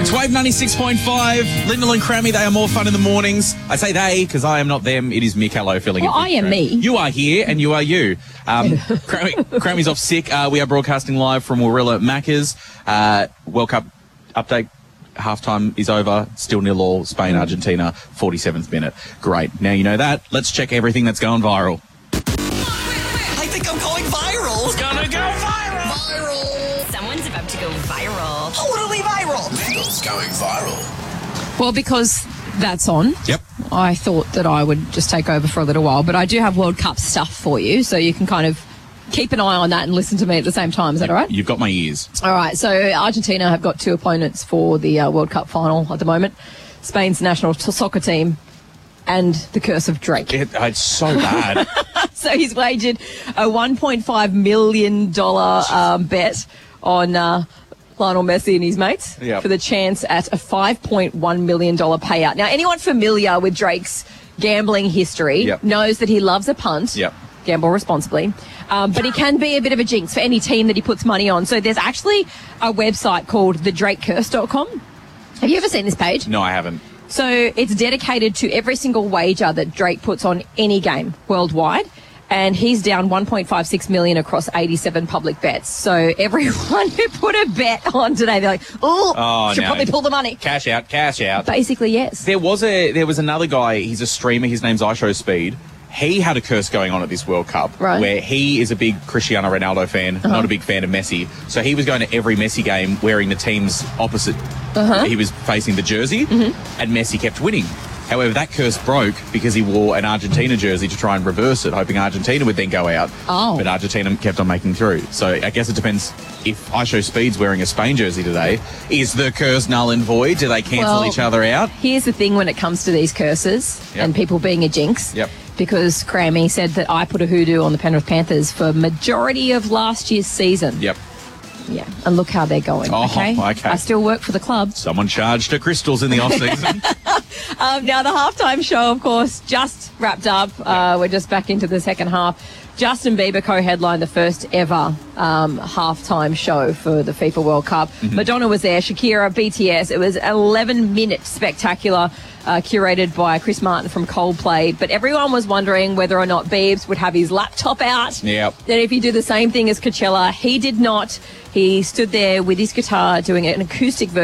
It's Wave 96.5. Lyndall and Crammy, they are more fun in the mornings. I say they because I am not them. It is Mick Hello filling in. Well, I am me. You are here and you are you. Crammy's off sick. We are broadcasting live from Warilla Macca's. World Cup update. Halftime is over. Still 0-0. Spain, Argentina, 47th minute. Great. Now you know that. Let's check everything that's going viral. I think I'm going viral. It's gonna go viral. Viral. Someone's about to go viral. Totally viral. Lyndall's going viral. Well, because that's on. Yep. I thought that I would just take over for a little while, but I do have World Cup stuff for you, so you can kind of keep an eye on that and listen to me at the same time. Is that all right? You've got my ears. All right. So Argentina have got two opponents for the World Cup final at the moment. Spain's national soccer team and the curse of Drake. It's so bad. So he's wagered a $1.5 million bet on Lionel Messi and his mates Yep. for the chance at a $5.1 million payout. Now, anyone familiar with Drake's gambling history Yep. knows that he loves a punt. Yep. Gamble responsibly. But he can be a bit of a jinx for any team that he puts money on. So there's actually a website called thedrakecurse.com. Have you ever seen this page? No, I haven't. So it's dedicated to every single wager that Drake puts on any game worldwide. And he's down $1.56 million across 87 public bets. So everyone who put a bet on today, they're like, oh should no. probably pull the money. Cash out, cash out. Basically, yes. There was another guy, he's a streamer, his name's iShowSpeed. He had a curse going on at this World Cup Right. where he is a big Cristiano Ronaldo fan, not a big fan of Messi. So he was going to every Messi game wearing the team's opposite. He was facing the jersey, and Messi kept winning. However, that curse broke because he wore an Argentina jersey to try and reverse it, hoping Argentina would then go out. Oh. But Argentina kept on making through. So I guess it depends if iShowSpeed's wearing a Spain jersey today. Is the curse null and void? Do they cancel Well, each other out? Here's the thing when it comes to these curses Yep. and people being a jinx. Yep. Because Crammy said that I put a hoodoo on the Penrith Panthers for majority of last year's season. Yep. Yeah. And look how they're going. Oh, okay. okay. I still work for the club. Someone charged her crystals in the off-season. Now, the halftime show, of course, just wrapped up. We're just back into the second half. Justin Bieber co-headlined the first ever halftime show for the FIFA World Cup. Madonna was there, Shakira, BTS. It was 11-minute spectacular, curated by Chris Martin from Coldplay. But everyone was wondering whether or not Biebs would have his laptop out. Yep. That if he did the same thing as Coachella. He did not. He stood there with his guitar doing an acoustic version